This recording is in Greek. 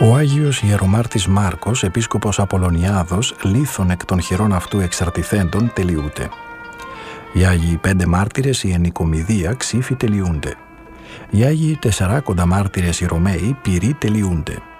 Ο Άγιος Ιερομάρτης Μάρκος, επίσκοπος Απολωνιάδος, λίθον εκ των χειρών αυτού εξαρτηθέντων, τελειούται. Οι Άγιοι 5 μάρτυρες, η Ενικομηδία, Ξήφοι τελειούνται. Οι Άγιοι 40 μάρτυρες, οι Ρωμαίοι, Πυροί τελειούνται.